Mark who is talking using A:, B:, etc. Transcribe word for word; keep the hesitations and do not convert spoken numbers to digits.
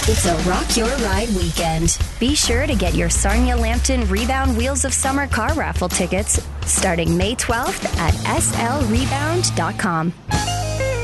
A: It's a Rock Your Ride weekend. Be sure to get your Sarnia Lambton Rebound Wheels of Summer car raffle tickets starting May twelfth at s l rebound dot com.